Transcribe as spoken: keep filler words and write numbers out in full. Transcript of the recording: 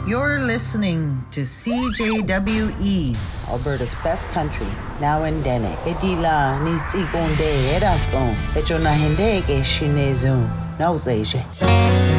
You're listening to C J W E, Alberta's best country, now in Dene. Edila nitsi konde edaston, echona hende ke shinezu, nauzeje.